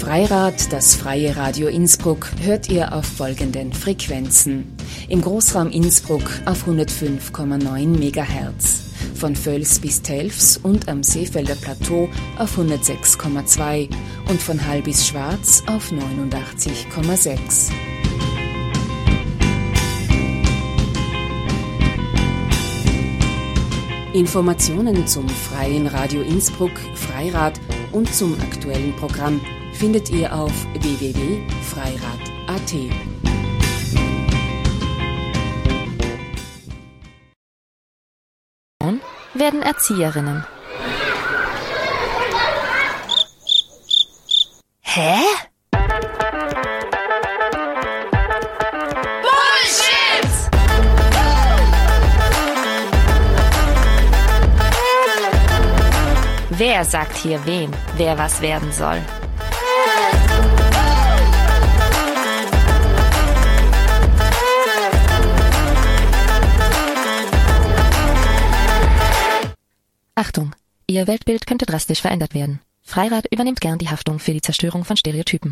Freirad, das freie Radio Innsbruck, hört ihr auf folgenden Frequenzen. Im Großraum Innsbruck auf 105,9 MHz, von Völs bis Telfs und am Seefelder Plateau auf 106,2 und von Hall bis Schwarz auf 89,6. Informationen zum Freien Radio Innsbruck, Freirad und zum aktuellen Programm findet ihr auf www.freirad.at. Werden Erzieherinnen. Hä? Bullshit! Wer sagt hier wem, wer was werden soll? Achtung, Ihr Weltbild könnte drastisch verändert werden. Freirad übernimmt gern die Haftung für die Zerstörung von Stereotypen.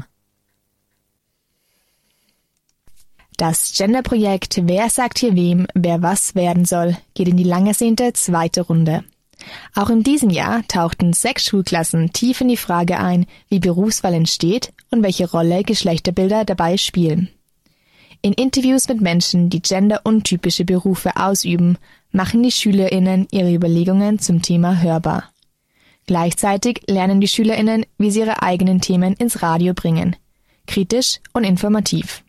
Das Genderprojekt Wer sagt hier wem, wer was werden soll, geht in die lang ersehnte zweite Runde. Auch in diesem Jahr tauchten 6 Schulklassen tief in die Frage ein, wie Berufswahl entsteht und welche Rolle Geschlechterbilder dabei spielen. In Interviews mit Menschen, die genderuntypische Berufe ausüben, machen die SchülerInnen ihre Überlegungen zum Thema hörbar. Gleichzeitig lernen die SchülerInnen, wie sie ihre eigenen Themen ins Radio bringen. Kritisch und informativ.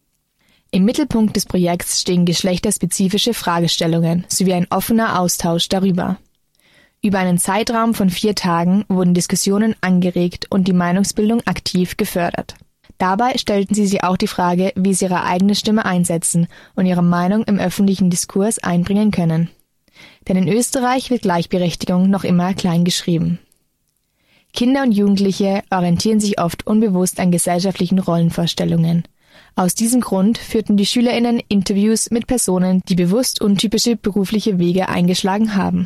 Im Mittelpunkt des Projekts stehen geschlechterspezifische Fragestellungen sowie ein offener Austausch darüber. Über einen Zeitraum von 4 Tagen wurden Diskussionen angeregt und die Meinungsbildung aktiv gefördert. Dabei stellten sie sich auch die Frage, wie sie ihre eigene Stimme einsetzen und ihre Meinung im öffentlichen Diskurs einbringen können. Denn in Österreich wird Gleichberechtigung noch immer klein geschrieben. Kinder und Jugendliche orientieren sich oft unbewusst an gesellschaftlichen Rollenvorstellungen. Aus diesem Grund führten die SchülerInnen Interviews mit Personen, die bewusst untypische berufliche Wege eingeschlagen haben.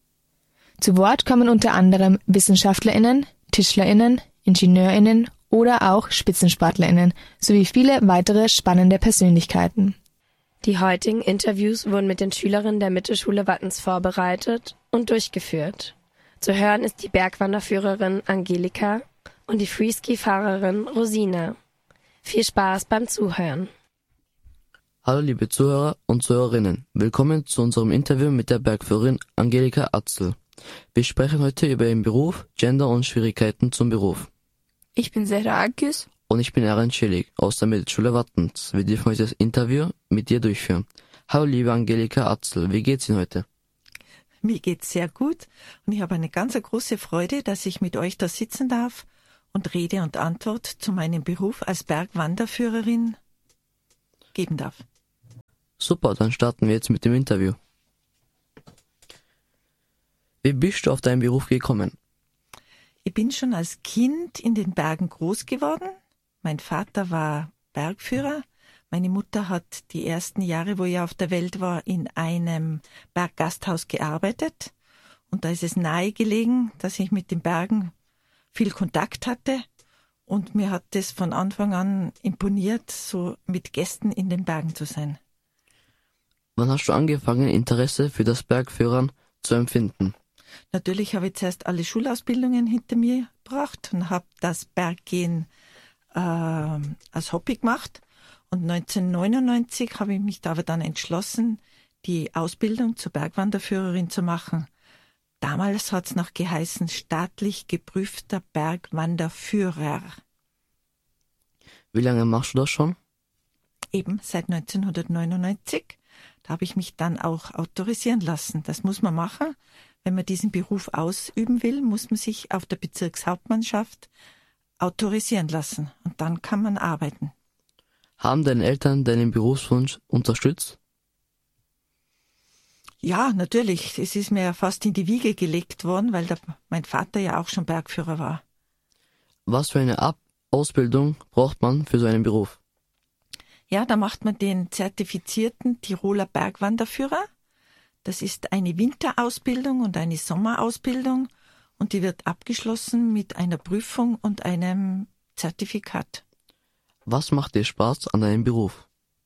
Zu Wort kommen unter anderem WissenschaftlerInnen, TischlerInnen, IngenieurInnen oder auch SpitzensportlerInnen sowie viele weitere spannende Persönlichkeiten. Die heutigen Interviews wurden mit den Schülerinnen der Mittelschule Wattens vorbereitet und durchgeführt. Zu hören ist die Bergwanderführerin Angelika und die Freeski-Fahrerin Rosina. Viel Spaß beim Zuhören. Hallo liebe Zuhörer und Zuhörerinnen, willkommen zu unserem Interview mit der Bergführerin Angelika Atzel. Wir sprechen heute über ihren Beruf, Gender und Schwierigkeiten zum Beruf. Ich bin Sarah Akis. Und ich bin Aaron Schillig aus der Mittelschule Wattens. Wir dürfen heute das Interview mit dir durchführen. Hallo liebe Angelika Atzel, wie geht's Ihnen heute? Mir geht's sehr gut und ich habe eine ganz große Freude, dass ich mit euch da sitzen darf und Rede und Antwort zu meinem Beruf als Bergwanderführerin geben darf. Super, dann starten wir jetzt mit dem Interview. Wie bist du auf deinen Beruf gekommen? Ich bin schon als Kind in den Bergen groß geworden. Mein Vater war Bergführer. Meine Mutter hat die ersten Jahre, wo ich auf der Welt war, in einem Berggasthaus gearbeitet. Und da ist es nahegelegen, dass ich mit den Bergen viel Kontakt hatte. Und mir hat es von Anfang an imponiert, so mit Gästen in den Bergen zu sein. Wann hast du angefangen, Interesse für das Bergführern zu empfinden? Natürlich habe ich zuerst alle Schulausbildungen hinter mir gebracht und habe das Berggehen als Hobby gemacht. Und 1999 habe ich mich aber dann entschlossen, die Ausbildung zur Bergwanderführerin zu machen. Damals hat es noch geheißen, staatlich geprüfter Bergwanderführer. Wie lange machst du das schon? Eben seit 1999. Da habe ich mich dann auch autorisieren lassen. Das muss man machen. Wenn man diesen Beruf ausüben will, muss man sich auf der Bezirkshauptmannschaft autorisieren lassen. Und dann kann man arbeiten. Haben deine Eltern deinen Berufswunsch unterstützt? Ja, natürlich. Es ist mir ja fast in die Wiege gelegt worden, weil mein Vater ja auch schon Bergführer war. Was für eine Ausbildung braucht man für so einen Beruf? Ja, da macht man den zertifizierten Tiroler Bergwanderführer. Das ist eine Winterausbildung und eine Sommerausbildung und die wird abgeschlossen mit einer Prüfung und einem Zertifikat. Was macht dir Spaß an deinem Beruf?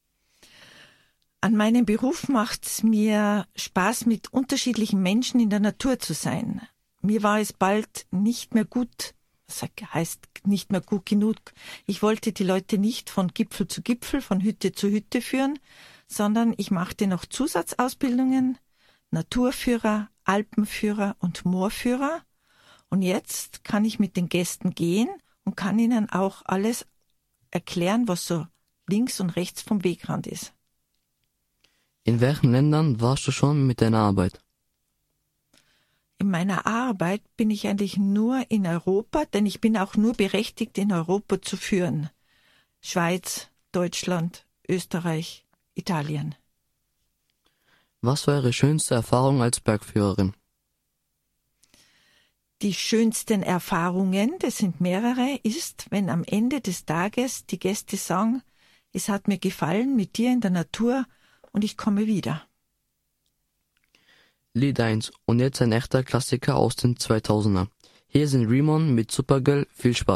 An meinem Beruf macht es mir Spaß, mit unterschiedlichen Menschen in der Natur zu sein. Mir war es bald nicht mehr gut, das heißt nicht mehr gut genug. Ich wollte die Leute nicht von Gipfel zu Gipfel, von Hütte zu Hütte führen, sondern ich machte noch Zusatzausbildungen, Naturführer, Alpenführer und Moorführer. Und jetzt kann ich mit den Gästen gehen und kann ihnen auch alles erklären, was so links und rechts vom Wegrand ist. In welchen Ländern warst du schon mit deiner Arbeit? In meiner Arbeit bin ich eigentlich nur in Europa, denn ich bin auch nur berechtigt, in Europa zu führen. Schweiz, Deutschland, Österreich, Italien. Was war Ihre schönste Erfahrung als Bergführerin? Die schönsten Erfahrungen, das sind mehrere, ist, wenn am Ende des Tages die Gäste sagen, es hat mir gefallen mit dir in der Natur und ich komme wieder. Lied 1 und jetzt ein echter Klassiker aus den 2000er. Hier sind Remon mit Supergirl, viel Spaß.